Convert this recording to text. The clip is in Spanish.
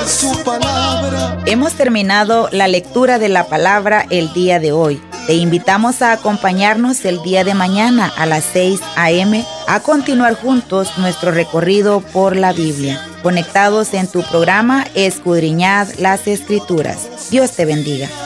de su palabra. Hemos terminado la lectura de la palabra el día de hoy. Te invitamos a acompañarnos el día de mañana a las 6 a.m. a continuar juntos nuestro recorrido por la Biblia. Conectados en tu programa Escudriñad las Escrituras. Dios te bendiga.